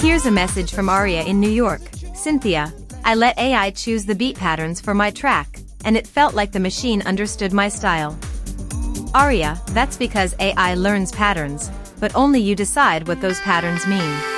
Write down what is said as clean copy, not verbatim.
Here's a message from Aria in New York. Cynthia, I let AI choose the beat patterns for my track, and it felt like the machine understood my style. Aria, that's because AI learns patterns, but only you decide what those patterns mean.